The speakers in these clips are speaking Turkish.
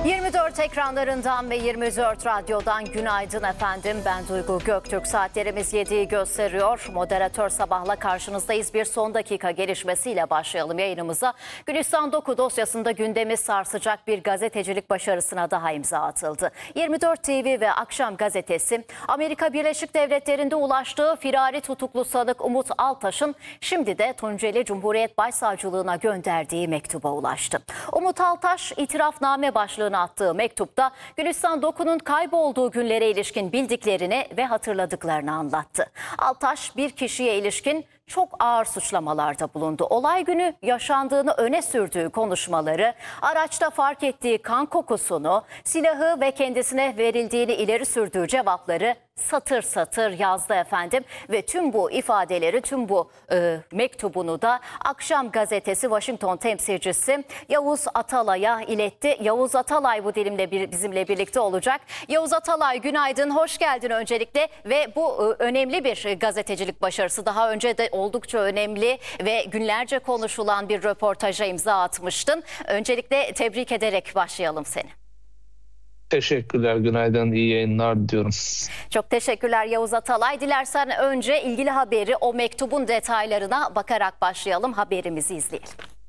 24 ekranlarından ve 24 radyodan günaydın efendim. Ben Duygu Göktürk. Saatlerimiz 7'yi gösteriyor. Moderatör Sabah'la karşınızdayız. Bir son dakika gelişmesiyle başlayalım yayınımıza. Gülistan Doku dosyasında gündemi sarsacak bir gazetecilik başarısına daha imza atıldı. 24 TV ve Akşam Gazetesi, Amerika Birleşik Devletleri'nde ulaştığı firari tutuklu sanık Umut Altaş'ın şimdi de Tunceli Cumhuriyet Başsavcılığına gönderdiği mektuba ulaştı. Umut Altaş, itirafname başlığına attığı mektupta Gülistan Doku'nun kaybolduğu günlere ilişkin bildiklerini ve hatırladıklarını anlattı. Altaş, bir kişiye ilişkin çok ağır suçlamalarda bulundu. Olay günü yaşandığını öne sürdüğü konuşmaları, araçta fark ettiği kan kokusunu, silahı ve kendisine verildiğini ileri sürdüğü cevapları satır satır yazdı efendim. Ve tüm bu ifadeleri, tüm bu mektubunu da Akşam Gazetesi Washington temsilcisi Yavuz Atalay'a iletti. Yavuz Atalay bu dilimle bizimle birlikte olacak. Yavuz Atalay, günaydın, hoş geldin öncelikle. Ve bu önemli bir gazetecilik başarısı. Daha önce de oldukça önemli ve günlerce konuşulan bir röportaja imza atmıştın. Öncelikle tebrik ederek başlayalım seni. Teşekkürler, günaydın, iyi yayınlar diyorum. Çok teşekkürler Yavuz Atalay. Dilersen önce ilgili haberi, o mektubun detaylarına bakarak başlayalım. Haberimizi izleyelim.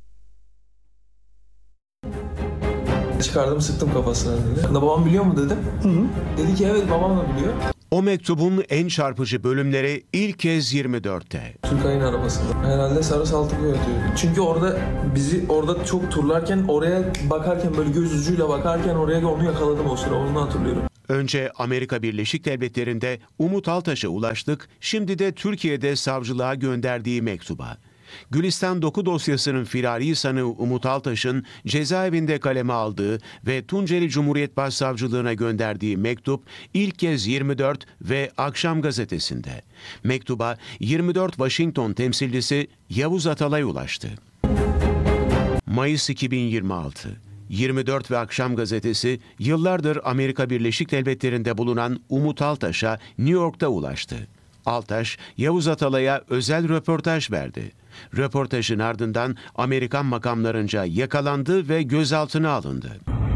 Çıkardım, sıktım kafasına dedi. Babam biliyor mu dedim. Dedi ki evet, babam da biliyor. O mektubun en çarpıcı bölümleri ilk kez 24'te. Türkay'ın arabasında. Herhalde Sarı Saltık'ı ötüyor. Çünkü orada çok turlarken, oraya bakarken, böyle göz ucuyla bakarken oraya onu yakaladım o sıra. Onu hatırlıyorum. Önce Amerika Birleşik Devletleri'nde Umut Altaş'a ulaştık, şimdi de Türkiye'de savcılığa gönderdiği mektuba. Gülistan Doku dosyasının firari sanığı Umut Altaş'ın cezaevinde kaleme aldığı ve Tunceli Cumhuriyet Başsavcılığına gönderdiği mektup ilk kez 24 ve Akşam Gazetesi'nde. Mektuba 24 Washington temsilcisi Yavuz Atalay ulaştı. Mayıs 2026. 24 ve Akşam Gazetesi yıllardır Amerika Birleşik Devletleri'nde bulunan Umut Altaş'a New York'ta ulaştı. Altaş, Yavuz Atalay'a özel röportaj verdi. Röportajın ardından Amerikan makamlarınca yakalandı ve gözaltına alındı.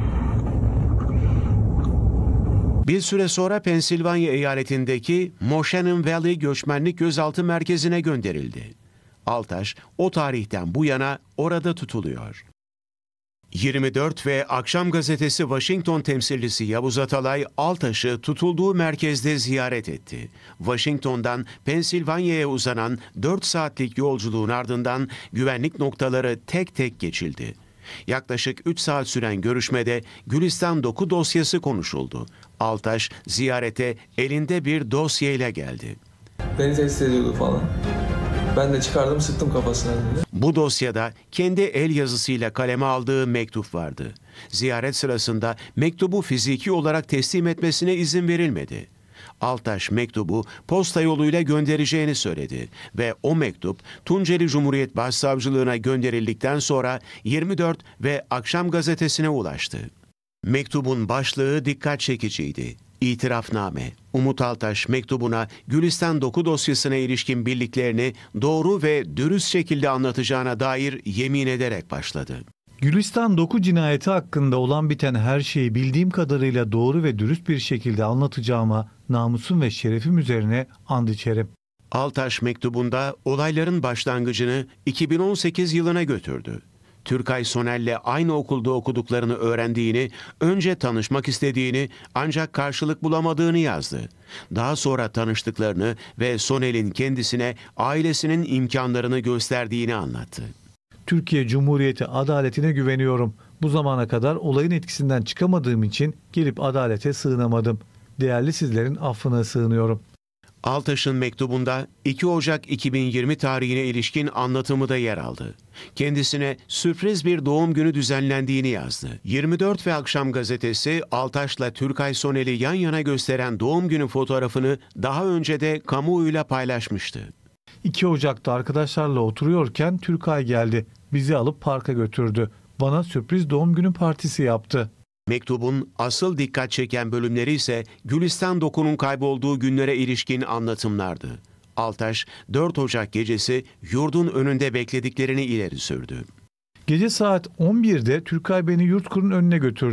Bir süre sonra Pensilvanya eyaletindeki Moshannon Valley Göçmenlik Gözaltı Merkezi'ne gönderildi. Altaş, o tarihten bu yana orada tutuluyor. 24 ve Akşam Gazetesi Washington temsilcisi Yavuz Atalay, Altaş'ı tutulduğu merkezde ziyaret etti. Washington'dan Pensilvanya'ya uzanan 4 saatlik yolculuğun ardından güvenlik noktaları tek tek geçildi. Yaklaşık 3 saat süren görüşmede Gülistan Doku dosyası konuşuldu. Altaş ziyarete elinde bir dosyayla geldi. Beni tehdit ediyordu falan. Ben de çıkardım, sıktım kafasına dedi. Bu dosyada kendi el yazısıyla kaleme aldığı mektup vardı. Ziyaret sırasında mektubu fiziki olarak teslim etmesine izin verilmedi. Altaş mektubu posta yoluyla göndereceğini söyledi ve o mektup Tunceli Cumhuriyet Başsavcılığına gönderildikten sonra 24 ve Akşam Gazetesi'ne ulaştı. Mektubun başlığı dikkat çekiciydi. İtirafname. Umut Altaş mektubuna Gülistan Doku dosyasına ilişkin bildiklerini doğru ve dürüst şekilde anlatacağına dair yemin ederek başladı. Gülistan Doku cinayeti hakkında olan biten her şeyi bildiğim kadarıyla doğru ve dürüst bir şekilde anlatacağıma namusum ve şerefim üzerine and içerim. Altaş mektubunda olayların başlangıcını 2018 yılına götürdü. Türkay Sonel'le aynı okulda okuduklarını öğrendiğini, önce tanışmak istediğini ancak karşılık bulamadığını yazdı. Daha sonra tanıştıklarını ve Sonel'in kendisine ailesinin imkanlarını gösterdiğini anlattı. Türkiye Cumhuriyeti adaletine güveniyorum. Bu zamana kadar olayın etkisinden çıkamadığım için gelip adalete sığınamadım. Değerli sizlerin affına sığınıyorum. Altaş'ın mektubunda 2 Ocak 2020 tarihine ilişkin anlatımı da yer aldı. Kendisine sürpriz bir doğum günü düzenlendiğini yazdı. 24 ve Akşam Gazetesi Altaş'la Türkay Sonel'i yan yana gösteren doğum günü fotoğrafını daha önce de kamuoyuyla paylaşmıştı. 2 Ocak'ta arkadaşlarla oturuyorken Türkay geldi. Bizi alıp parka götürdü. Bana sürpriz doğum günü partisi yaptı. Mektubun asıl dikkat çeken bölümleri ise Gülistan Doku'nun kaybolduğu günlere ilişkin anlatımlardı. Altaş, 4 Ocak gecesi yurdun önünde beklediklerini ileri sürdü. Gece saat 11'de Türkay beni Yurtkur'un önüne götürdü.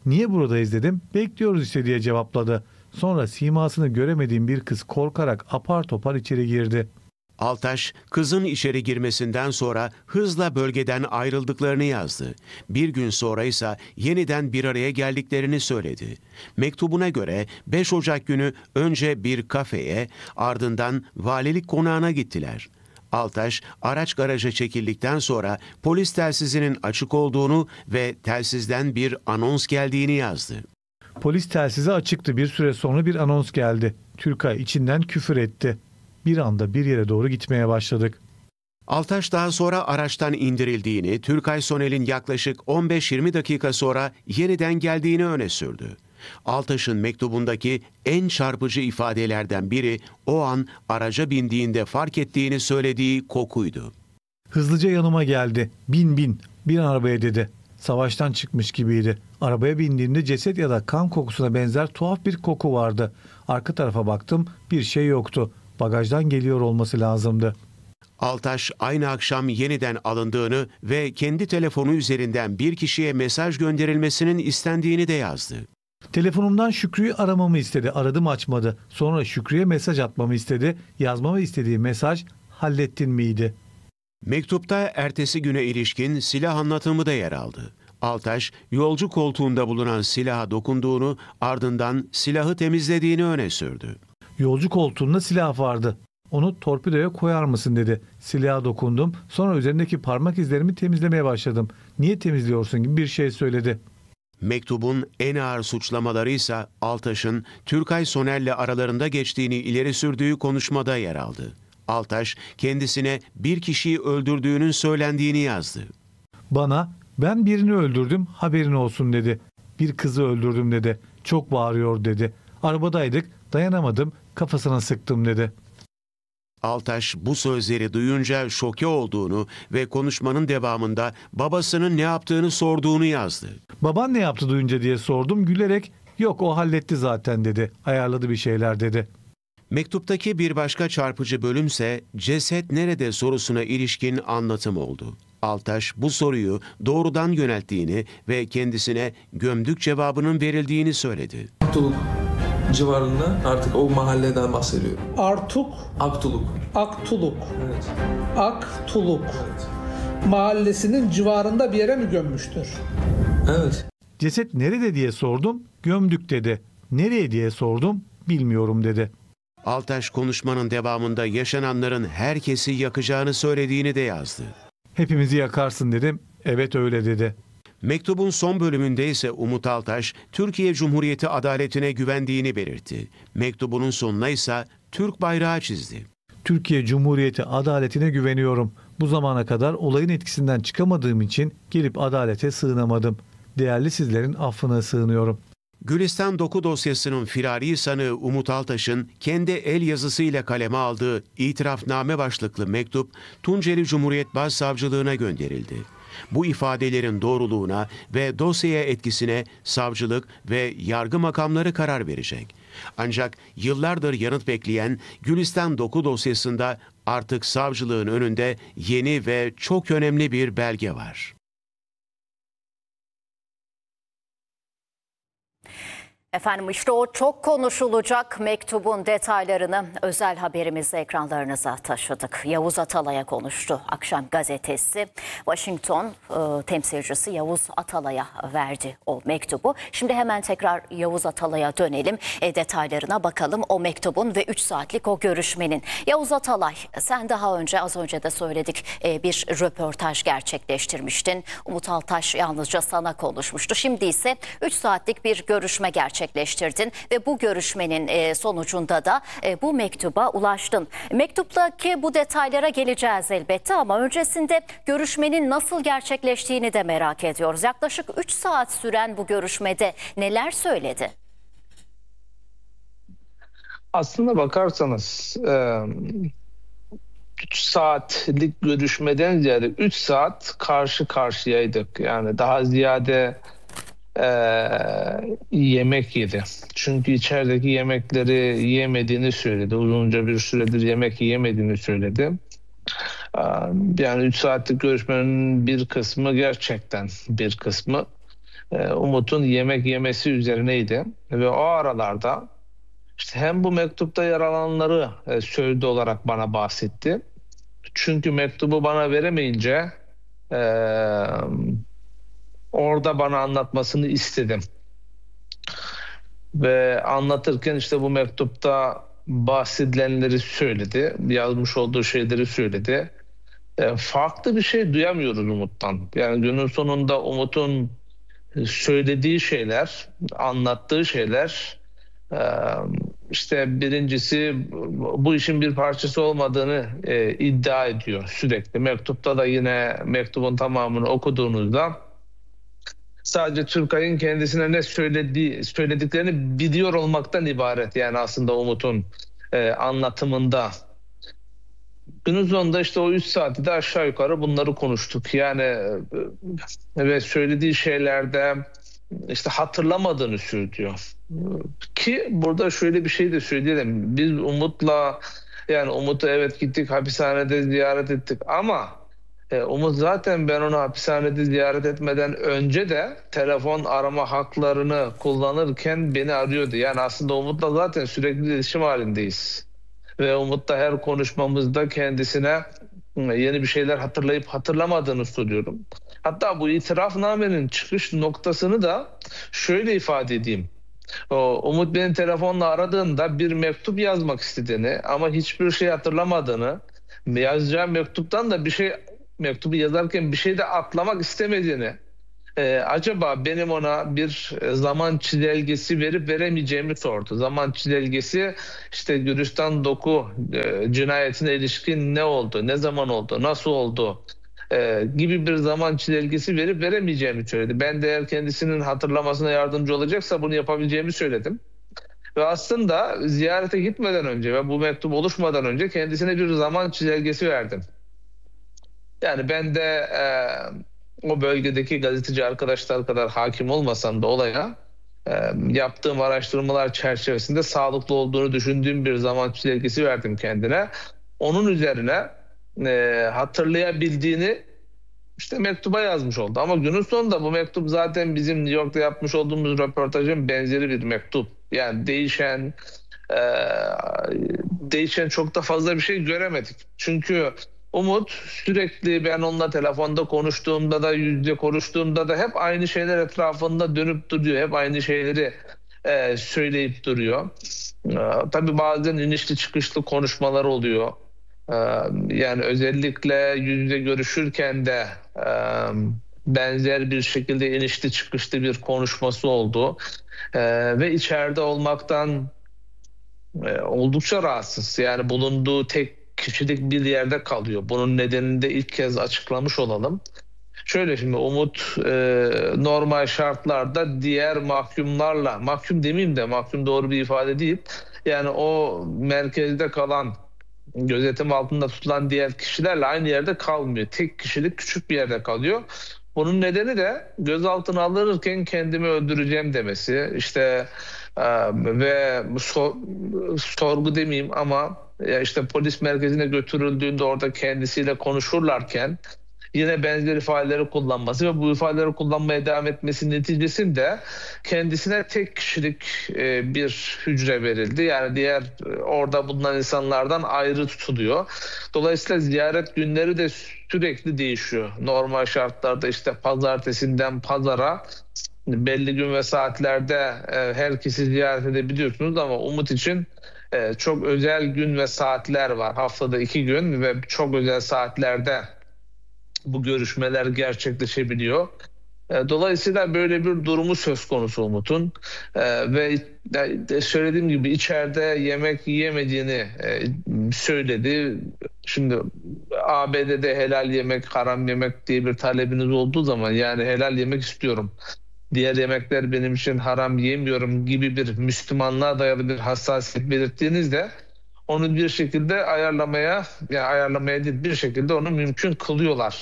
Niye buradayız dedim. Bekliyoruz işte diye cevapladı. Sonra simasını göremediğim bir kız korkarak apar topar içeri girdi. Altaş, kızın içeri girmesinden sonra hızla bölgeden ayrıldıklarını yazdı. Bir gün sonra ise yeniden bir araya geldiklerini söyledi. Mektubuna göre 5 Ocak günü önce bir kafeye, ardından valilik konağına gittiler. Altaş, araç garaja çekildikten sonra polis telsizinin açık olduğunu ve telsizden bir anons geldiğini yazdı. Polis telsizi açıktı. Bir süre sonra bir anons geldi. Türkay içinden küfür etti. Bir anda bir yere doğru gitmeye başladık. Altaş daha sonra araçtan indirildiğini, Türkay Sonel'in yaklaşık 15-20 dakika sonra yeniden geldiğini öne sürdü. Altaş'ın mektubundaki en çarpıcı ifadelerden biri o an araca bindiğinde fark ettiğini söylediği kokuydu. Hızlıca yanıma geldi. Bin, bir arabaya dedi. Savaştan çıkmış gibiydi. Arabaya bindiğimde ceset ya da kan kokusuna benzer tuhaf bir koku vardı. Arka tarafa baktım, bir şey yoktu. Bagajdan geliyor olması lazımdı. Altaş aynı akşam yeniden alındığını ve kendi telefonu üzerinden bir kişiye mesaj gönderilmesinin istendiğini de yazdı. Telefonumdan Şükrü'yü aramamı istedi. Aradım, açmadı. Sonra Şükrü'ye mesaj atmamı istedi. Yazmamı istediği mesaj "hallettin miydi?" Mektupta ertesi güne ilişkin silah anlatımı da yer aldı. Altaş, yolcu koltuğunda bulunan silaha dokunduğunu, ardından silahı temizlediğini öne sürdü. Yolcu koltuğunda silah vardı. Onu torpidoya koyar mısın dedi. Silaha dokundum. Sonra üzerindeki parmak izlerimi temizlemeye başladım. Niye temizliyorsun gibi bir şey söyledi. Mektubun en ağır suçlamaları ise Altaş'ın Türkay Sonel'le aralarında geçtiğini ileri sürdüğü konuşmada yer aldı. Altaş, kendisine bir kişiyi öldürdüğünün söylendiğini yazdı. Bana "ben birini öldürdüm, haberin olsun" dedi. "Bir kızı öldürdüm" dedi. "Çok bağırıyor" dedi. "Arabadaydık, dayanamadım, kafasına sıktım" dedi. Altaş bu sözleri duyunca şoke olduğunu ve konuşmanın devamında babasının ne yaptığını sorduğunu yazdı. "Baban ne yaptı duyunca?" diye sordum. Gülerek "yok, o halletti zaten" dedi. "Ayarladı bir şeyler" dedi. Mektuptaki bir başka çarpıcı bölümse ceset nerede sorusuna ilişkin anlatım oldu. Altaş bu soruyu doğrudan yönelttiğini ve kendisine gömdük cevabının verildiğini söyledi. Aktuluk civarında, artık o mahalleden bahsediyorum. Aktuluk. Aktuluk. Evet. Aktuluk. Evet. Mahallesinin civarında bir yere mi gömmüştür? Evet. Ceset nerede diye sordum. "Gömdük" dedi. "Nereye?" diye sordum. "Bilmiyorum" dedi. Altaş konuşmanın devamında yaşananların herkesi yakacağını söylediğini de yazdı. "Hepimizi yakarsın" dedim. "Evet, öyle" dedi. Mektubun son bölümünde ise Umut Altaş, Türkiye Cumhuriyeti adaletine güvendiğini belirtti. Mektubunun sonuna ise Türk bayrağı çizdi. "Türkiye Cumhuriyeti adaletine güveniyorum. Bu zamana kadar olayın etkisinden çıkamadığım için gelip adalete sığınamadım. Değerli sizlerin affına sığınıyorum." Gülistan Doku dosyasının firari sanığı Umut Altaş'ın kendi el yazısıyla kaleme aldığı itirafname başlıklı mektup Tunceli Cumhuriyet Başsavcılığına gönderildi. Bu ifadelerin doğruluğuna ve dosyaya etkisine savcılık ve yargı makamları karar verecek. Ancak yıllardır yanıt bekleyen Gülistan Doku dosyasında artık savcılığın önünde yeni ve çok önemli bir belge var. Efendim işte o çok konuşulacak mektubun detaylarını özel haberimizde ekranlarınıza taşıdık. Yavuz Atalay'a konuştu. Akşam gazetesi Washington temsilcisi Yavuz Atalay'a verdi o mektubu. Şimdi hemen tekrar Yavuz Atalay'a dönelim. Detaylarına bakalım o mektubun ve 3 saatlik o görüşmenin. Yavuz Atalay, sen daha önce az önce de söyledik bir röportaj gerçekleştirmiştin. Umut Altaş yalnızca sana konuşmuştu. Şimdi ise 3 saatlik bir görüşme gerçekleştirdin ve bu görüşmenin sonucunda da bu mektuba ulaştın. Mektuptaki bu detaylara geleceğiz elbette ama öncesinde görüşmenin nasıl gerçekleştiğini de merak ediyoruz. Yaklaşık 3 saat süren bu görüşmede neler söyledi? Aslında bakarsanız 3 saatlik görüşmeden ziyade 3 saat karşı karşıyaydık. Yani daha ziyade yemek yedi. Çünkü içerideki yemekleri yiyemediğini söyledi. Uzunca bir süredir yemek yiyemediğini söyledi. Yani 3 saatlik görüşmenin bir kısmı gerçekten bir kısmı Umut'un yemek yemesi üzerineydi. Ve o aralarda işte hem bu mektupta yer alanları sözlü olarak bana bahsetti. Çünkü mektubu bana veremeyince e, orada bana anlatmasını istedim. Ve anlatırken işte bu mektupta bahsedilenleri söyledi. Yazmış olduğu şeyleri söyledi. Farklı bir şey duyamıyoruz Umut'tan. Yani günün sonunda Umut'un söylediği şeyler, anlattığı şeyler, e, işte birincisi bu işin bir parçası olmadığını iddia ediyor sürekli. Mektupta da yine mektubun tamamını okuduğunuzda sadece Türkay'ın kendisine ne söylediklerini biliyor olmaktan ibaret. Yani aslında Umut'un anlatımında. Günün sonunda işte o 3 saati de aşağı yukarı bunları konuştuk. Yani ve söylediği şeylerde işte hatırlamadığını söylüyor. Ki burada şöyle bir şey de söyleyelim. Biz Umut'la, yani Umut'u evet gittik hapishanede ziyaret ettik ama Umut zaten ben onu hapishanede ziyaret etmeden önce de telefon arama haklarını kullanırken beni arıyordu. Yani aslında Umut'la zaten sürekli iletişim halindeyiz. Ve Umut'la her konuşmamızda kendisine yeni bir şeyler hatırlayıp hatırlamadığını soruyorum. Hatta bu itirafnamenin çıkış noktasını da şöyle ifade edeyim. Umut beni telefonla aradığında bir mektup yazmak istediğini ama hiçbir şey hatırlamadığını, yazacağı mektuptan da mektubu yazarken bir şey de atlamak istemediğini, acaba benim ona bir zaman çizelgesi verip veremeyeceğimi sordu. Zaman çizelgesi işte Gülistan Doku cinayetine ilişkin ne oldu, ne zaman oldu, nasıl oldu gibi bir zaman çizelgesi verip veremeyeceğimi söyledi. Ben de eğer kendisinin hatırlamasına yardımcı olacaksa bunu yapabileceğimi söyledim. Ve aslında ziyarete gitmeden önce ve bu mektup oluşmadan önce kendisine bir zaman çizelgesi verdim. Yani ben de o bölgedeki gazeteci arkadaşlar kadar hakim olmasam da olaya yaptığım araştırmalar çerçevesinde sağlıklı olduğunu düşündüğüm bir zaman çizelgesi verdim kendine. Onun üzerine hatırlayabildiğini işte mektuba yazmış oldu. Ama günün sonunda bu mektup zaten bizim New York'ta yapmış olduğumuz röportajın benzeri bir mektup. Yani değişen çok da fazla bir şey göremedik. Çünkü Umut sürekli ben onunla telefonda konuştuğumda da yüz yüze konuştuğumda da hep aynı şeyler etrafında dönüp duruyor. Hep aynı şeyleri söyleyip duruyor. Tabii bazen inişli çıkışlı konuşmalar oluyor. Ee, Yani özellikle yüz yüze görüşürken de benzer bir şekilde inişli çıkışlı bir konuşması oldu. Ve içeride olmaktan oldukça rahatsız. Yani bulunduğu tek kişilik bir yerde kalıyor. Bunun nedenini de ilk kez açıklamış olalım. Şöyle şimdi Umut normal şartlarda diğer mahkumlarla, mahkum demeyeyim de mahkum doğru bir ifade değil. Yani o merkezde kalan, gözetim altında tutulan diğer kişilerle aynı yerde kalmıyor. Tek kişilik küçük bir yerde kalıyor. Bunun nedeni de gözaltına alınırken kendimi öldüreceğim demesi. İşte ve sorgu demeyeyim ama işte polis merkezine götürüldüğünde orada kendisiyle konuşurlarken yine benzer ifadeleri kullanması ve bu ifadeleri kullanmaya devam etmesi neticesinde kendisine tek kişilik bir hücre verildi. Yani diğer orada bulunan insanlardan ayrı tutuluyor. Dolayısıyla ziyaret günleri de sürekli değişiyor. Normal şartlarda işte pazartesinden pazara belli gün ve saatlerde herkesi ziyaret edebiliyorsunuz ama Umut için çok özel gün ve saatler var. Haftada 2 gün ve çok özel saatlerde bu görüşmeler gerçekleşebiliyor. Dolayısıyla böyle bir durumu söz konusu Umut'un. Ve söylediğim gibi içeride yemek yiyemediğini söyledi. Şimdi ABD'de helal yemek, haram yemek diye bir talebiniz olduğu zaman yani helal yemek istiyorum, diğer yemekler benim için haram yemiyorum gibi bir Müslümanlığa dayalı bir hassasiyet belirttiğinizde onu bir şekilde ayarlamaya değil bir şekilde onu mümkün kılıyorlar.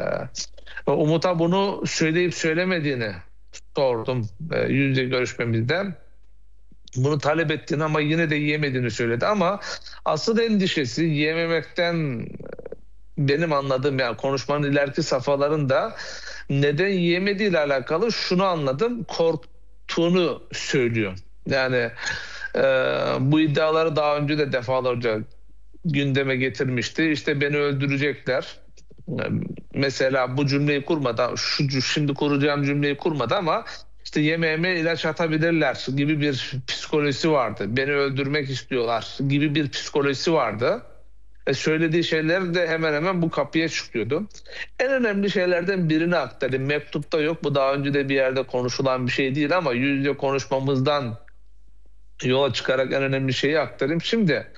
Umut'a bunu söyleyip söylemediğini sordum yüz yüze görüşmemizde. Bunu talep ettiğini ama yine de yiyemediğini söyledi ama asıl endişesi yememekten benim anladığım yani konuşmanın ileriki safhalarında neden yiyemediğiyle alakalı şunu anladım. Korktuğunu söylüyor. Yani bu iddiaları daha önce de defalarca gündeme getirmişti. İşte beni öldürecekler. Mesela bu cümleyi kurmadan, şimdi kuracağım cümleyi kurmadı ama işte yemeğime ilaç atabilirler gibi bir psikolojisi vardı. Beni öldürmek istiyorlar gibi bir psikolojisi vardı. Söylediği şeyler de hemen hemen bu kapıya çıkıyordu. En önemli şeylerden birini aktarayım. Mektupta yok. Bu daha önce de bir yerde konuşulan bir şey değil ama yüz yüze konuşmamızdan yola çıkarak en önemli şeyi aktarayım. Şimdi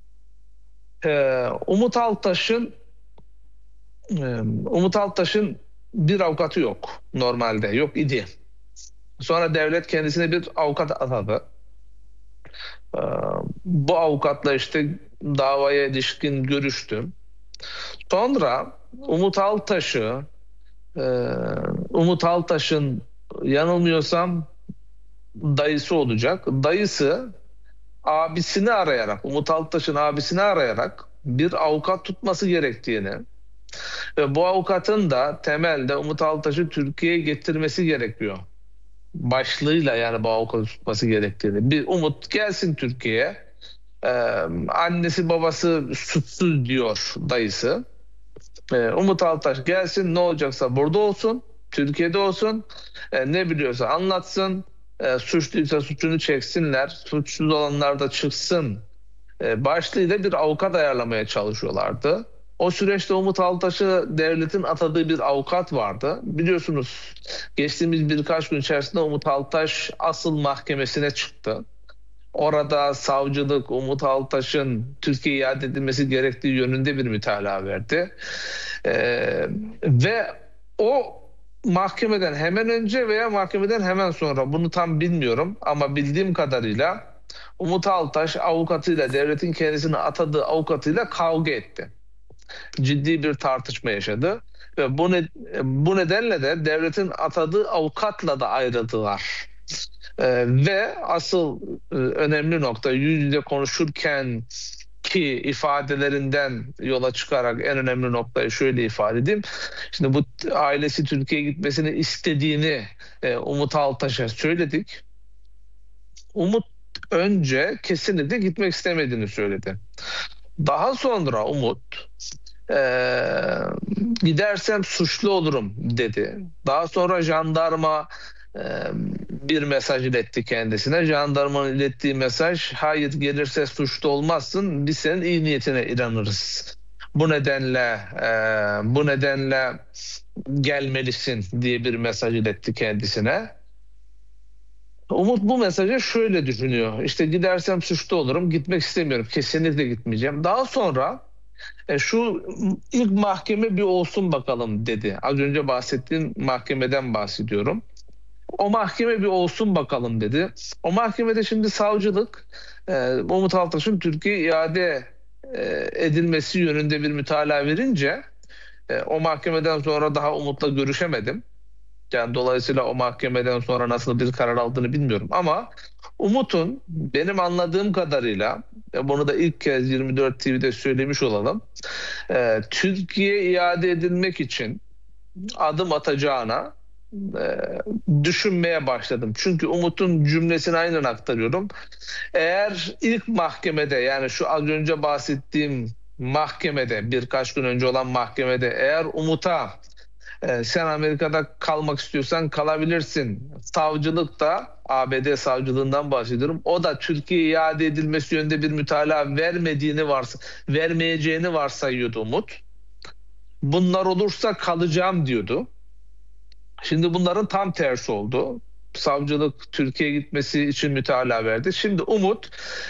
Umut Altaş'ın bir avukatı yok normalde. Yok idi. Sonra devlet kendisine bir avukat atadı. Bu avukatla işte davaya ilişkin görüştüm. Sonra Umut Altaş'ın yanılmıyorsam dayısı olacak. Dayısı Umut Altaş'ın abisini arayarak bir avukat tutması gerektiğini ve bu avukatın da temelde Umut Altaş'ı Türkiye'ye getirmesi gerekiyor başlığıyla, yani bu avukatı tutması gerektiğini. Bir Umut gelsin Türkiye'ye. Annesi babası suçsuz diyor dayısı. Umut Altaş gelsin, ne olacaksa burada olsun. Türkiye'de olsun. Ne biliyorsa anlatsın. Suçluysa suçunu çeksinler. Suçsuz olanlar da çıksın. Başlığıyla bir avukat ayarlamaya çalışıyorlardı. O süreçte Umut Altaş'ı devletin atadığı bir avukat vardı. Biliyorsunuz geçtiğimiz birkaç gün içerisinde Umut Altaş asıl mahkemesine çıktı. Orada savcılık Umut Altaş'ın Türkiye'ye iade edilmesi gerektiği yönünde bir mütalaa verdi. Ve o mahkemeden hemen önce veya mahkemeden hemen sonra, bunu tam bilmiyorum ama bildiğim kadarıyla Umut Altaş avukatıyla, devletin kendisine atadığı avukatıyla kavga etti. Ciddi bir tartışma yaşadı ve bu nedenle de devletin atadığı avukatla da ayrıldılar. Ve asıl önemli nokta, yüz yüze konuşurken ki ifadelerinden yola çıkarak en önemli noktayı şöyle ifade edeyim. Şimdi bu ailesi Türkiye'ye gitmesini istediğini Umut Altaş'a söyledik. Umut önce kesinlikle gitmek istemediğini söyledi. Daha sonra Umut gidersem suçlu olurum dedi. Daha sonra jandarma bir mesaj iletti kendisine. Jandarmanın ilettiği mesaj, hayır gelirse suçlu olmazsın, biz senin iyi niyetine inanırız. Bu nedenle gelmelisin diye bir mesaj iletti kendisine. Umut bu mesajı şöyle düşünüyor. İşte gidersem suçlu olurum, gitmek istemiyorum, kesinlikle gitmeyeceğim. Daha sonra şu ilk mahkeme bir olsun bakalım dedi. Az önce bahsettiğim mahkemeden bahsediyorum. O mahkeme bir olsun bakalım dedi. O mahkemede şimdi savcılık Umut Altaş'ın Türkiye'ye iade edilmesi yönünde bir mütalaa verince o mahkemeden sonra daha Umut'la görüşemedim. Yani dolayısıyla o mahkemeden sonra nasıl bir karar aldığını bilmiyorum ama Umut'un benim anladığım kadarıyla, bunu da ilk kez 24 TV'de söylemiş olalım, Türkiye'ye iade edilmek için adım atacağına düşünmeye başladım. Çünkü Umut'un cümlesini aynen aktarıyorum. Eğer ilk mahkemede, yani şu az önce bahsettiğim mahkemede, birkaç gün önce olan mahkemede, eğer Umut'a sen Amerika'da kalmak istiyorsan kalabilirsin, savcılık da, ABD savcılığından bahsediyorum, o da Türkiye'ye iade edilmesi yönünde bir mütalaa vermeyeceğini varsayıyordu Umut. Bunlar olursa kalacağım diyordu. Şimdi bunların tam tersi oldu. Savcılık Türkiye'ye gitmesi için mütalaa verdi. Şimdi Umut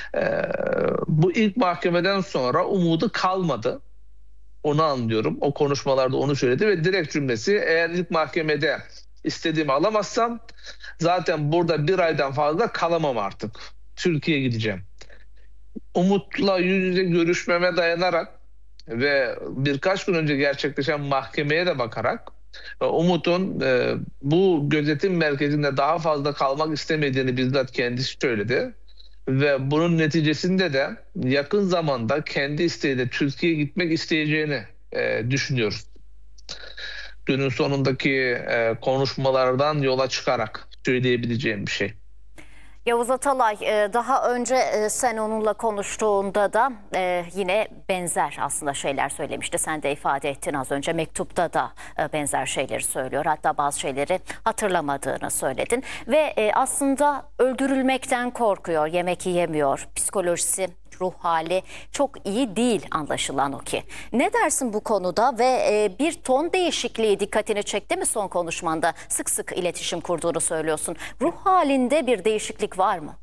bu ilk mahkemeden sonra umudu kalmadı. Onu anlıyorum. O konuşmalarda onu söyledi ve direkt cümlesi, eğer ilk mahkemede istediğimi alamazsam zaten burada bir aydan fazla kalamam artık. Türkiye'ye gideceğim. Umut'la yüz yüze görüşmeme dayanarak ve birkaç gün önce gerçekleşen mahkemeye de bakarak Umut'un bu gözetim merkezinde daha fazla kalmak istemediğini bizzat kendisi söyledi. Ve bunun neticesinde de yakın zamanda kendi isteğiyle Türkiye'ye gitmek isteyeceğini düşünüyoruz. günün sonundaki konuşmalardan yola çıkarak söyleyebileceğim bir şey. Yavuz Atalay, daha önce sen onunla konuştuğunda da yine benzer aslında şeyler söylemişti. Sen de ifade ettin az önce, mektupta da benzer şeyleri söylüyor. Hatta bazı şeyleri hatırlamadığını söyledin. Ve aslında öldürülmekten korkuyor, yemek yiyemiyor, psikolojisi, ruh hali çok iyi değil anlaşılan o ki. Ne dersin bu konuda ve bir ton değişikliği dikkatini çekti mi son konuşmanda? Sık sık iletişim kurduğunu söylüyorsun. Ruh halinde bir değişiklik var mı?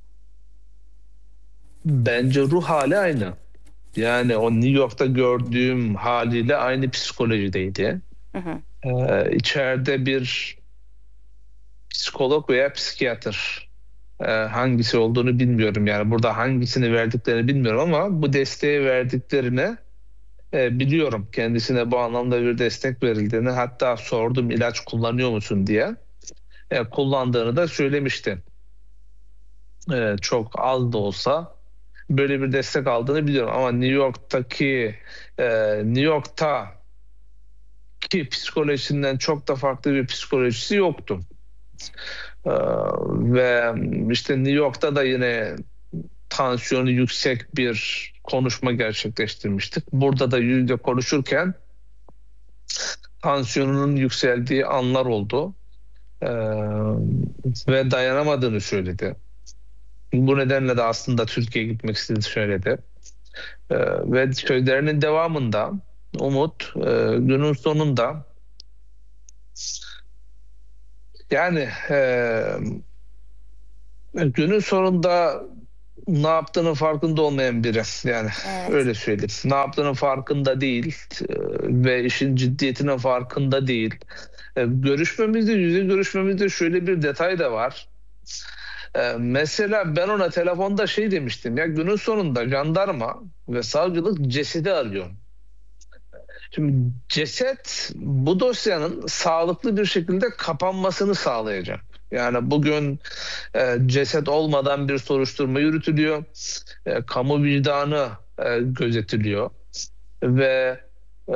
Bence ruh hali aynı. Yani o New York'ta gördüğüm haliyle aynı psikolojideydi. İçeride bir psikolog veya psikiyatr, hangisi olduğunu bilmiyorum. Yani burada hangisini verdiklerini bilmiyorum ama bu desteği verdiklerini biliyorum. Kendisine bu anlamda bir destek verildiğini, hatta sordum ilaç kullanıyor musun diye. Kullandığını da söylemişti. Çok az da olsa böyle bir destek aldığını biliyorum ama New York'taki psikolojisinden çok da farklı bir psikolojisi yoktu. Ve işte New York'ta da yine tansiyonu yüksek bir konuşma gerçekleştirmiştik. Burada da yüzde konuşurken tansiyonunun yükseldiği anlar oldu. Ve dayanamadığını söyledi. Bu nedenle de aslında Türkiye'ye gitmek istediğini söyledi. Ve sözlerinin devamında Umut günün sonunda yani günün sonunda ne yaptığının farkında olmayan biri. Yani Evet. öyle söyleyeyim. Ne yaptığının farkında değil ve işin ciddiyetinin farkında değil. Yüzde görüşmemizde şöyle bir detay da var. Mesela ben ona telefonda şey demiştim ya, günün sonunda jandarma ve savcılık cesedi arıyor. Şimdi ceset bu dosyanın sağlıklı bir şekilde kapanmasını sağlayacak. Yani bugün ceset olmadan bir soruşturma yürütülüyor. Kamu vicdanı gözetiliyor. Ve e,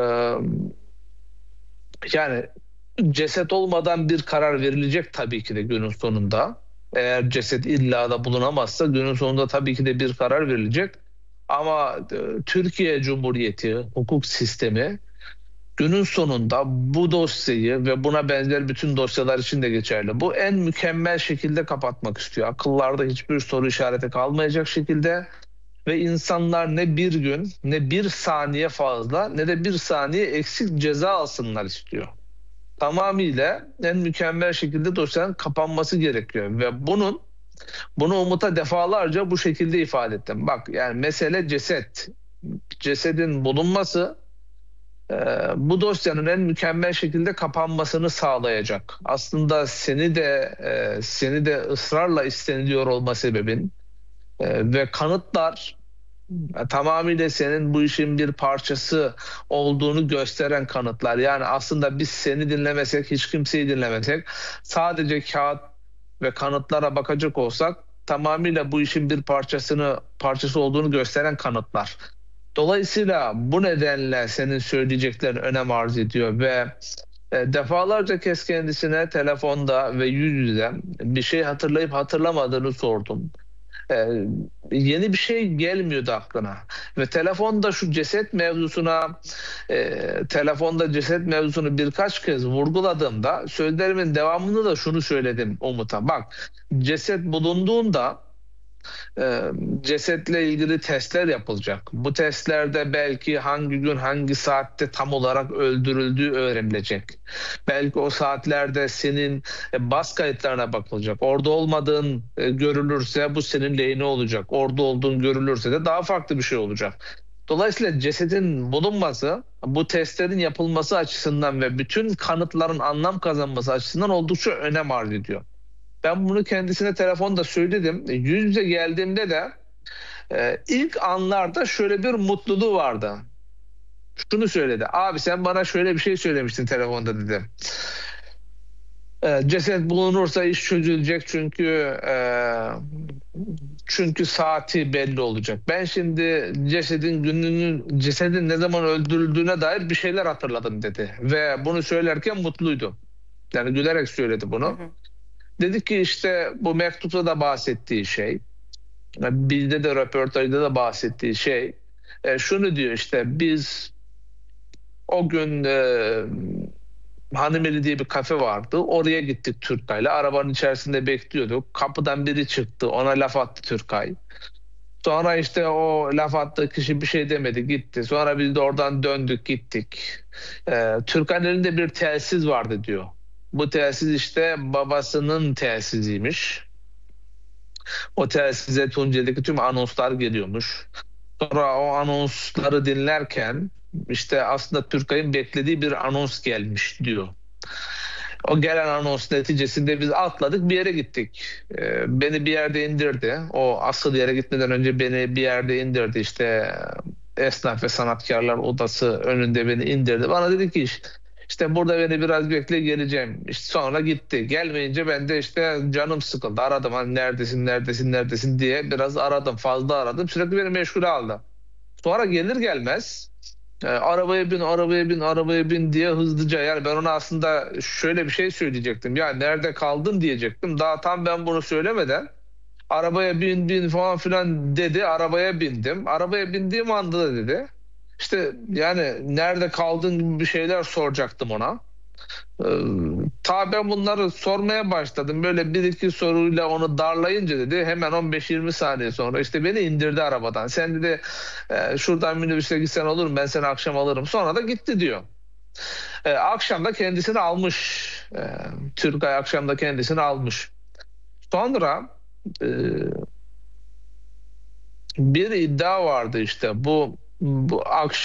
yani ceset olmadan bir karar verilecek tabii ki de günün sonunda. Eğer ceset illa da bulunamazsa günün sonunda tabii ki de bir karar verilecek. Ama Türkiye Cumhuriyeti hukuk sistemi günün sonunda bu dosyayı ve buna benzer bütün dosyalar için de geçerli, bu en mükemmel şekilde kapatmak istiyor. Akıllarda hiçbir soru işareti kalmayacak şekilde ve insanlar ne bir gün, ne bir saniye fazla, ne de bir saniye eksik ceza alsınlar istiyor. Tamamıyla en mükemmel şekilde dosyanın kapanması gerekiyor ve bunu Umut'a defalarca bu şekilde ifade ettim. Bak, yani mesele ceset. Cesedin bulunması bu dosyanın en mükemmel şekilde kapanmasını sağlayacak. Aslında seni de ısrarla isteniliyor olma sebebin ve kanıtlar tamamıyla senin bu işin bir parçası olduğunu gösteren kanıtlar. Yani aslında biz seni dinlemesek, hiç kimseyi dinlemesek, sadece kağıt ve kanıtlara bakacak olsak tamamıyla bu işin bir parçası olduğunu gösteren kanıtlar. Dolayısıyla bu nedenle senin söyleyeceklerin önem arz ediyor ve defalarca kez kendisine telefonda ve yüz yüze bir şey hatırlayıp hatırlamadığını sordum. Yeni bir şey gelmiyordu aklına ve telefonda ceset mevzusunu birkaç kez vurguladığımda sözlerimin devamında da şunu söyledim Umut'a: bak, ceset bulunduğunda cesetle ilgili testler yapılacak. Bu testlerde belki hangi gün hangi saatte tam olarak öldürüldüğü öğrenilecek. Belki o saatlerde senin bas kayıtlarına bakılacak. Orada olmadığın görülürse bu senin lehine olacak. Orada olduğun görülürse de daha farklı bir şey olacak. Dolayısıyla cesedin bulunması bu testlerin yapılması açısından ve bütün kanıtların anlam kazanması açısından oldukça önem arz ediyor. Ben bunu kendisine telefonda söyledim. Yüz yüze geldiğimde de ilk anlarda şöyle bir mutluluğu vardı. Şunu söyledi: abi sen bana şöyle bir şey söylemiştin telefonda, dedi. Ceset bulunursa iş çözülecek çünkü Çünkü saati belli olacak. Ben şimdi cesedin ne zaman öldürüldüğüne dair bir şeyler hatırladım dedi. Ve bunu söylerken mutluydu. Yani gülerek söyledi bunu. Dedi ki işte bu mektupta da bahsettiği şey, bizde de röportajda da bahsettiği şey, şunu diyor işte biz o gün Hanımeli diye bir kafe vardı. Oraya gittik Türkay'la. Arabanın içerisinde bekliyorduk. Kapıdan biri çıktı. Ona laf attı Türkay. Sonra işte o laf attığı kişi bir şey demedi, gitti. Sonra biz de oradan döndük gittik. Türkay'ın elinde bir telsiz vardı diyor. Bu telsiz işte babasının telsiziymiş. O telsize Tunceli'deki tüm anonslar geliyormuş. Sonra o anonsları dinlerken işte aslında Türkay'ın beklediği bir anons gelmiş diyor. O gelen anons neticesinde biz atladık bir yere gittik. Beni bir yerde indirdi. O asıl yere gitmeden önce beni bir yerde indirdi. İşte Esnaf ve Sanatkarlar Odası önünde beni indirdi. Bana dedi ki işte burada beni biraz bekle geleceğim. İşte sonra gitti. Gelmeyince ben de işte canım sıkıldı. Aradım hani neredesin diye biraz aradım. Fazla aradım. Sürekli beni meşgule aldı. Sonra gelir gelmez arabaya bin diye hızlıca, yani ben ona aslında şöyle bir şey söyleyecektim. Ya nerede kaldın diyecektim. Daha tam ben bunu söylemeden arabaya bin falan filan dedi. Arabaya bindim. Arabaya bindiğim anda da dedi. İşte yani nerede kaldın gibi bir şeyler soracaktım ona. Ta ben bunları sormaya başladım. Böyle bir iki soruyla onu darlayınca dedi hemen 15-20 saniye sonra işte beni indirdi arabadan. Sen dedi şuradan minibüse gitsen olur mu? Ben seni akşam alırım. Sonra da gitti diyor. Akşam da kendisini almış. Türkay akşam da kendisini almış. Sonra bir iddia vardı işte bu akşam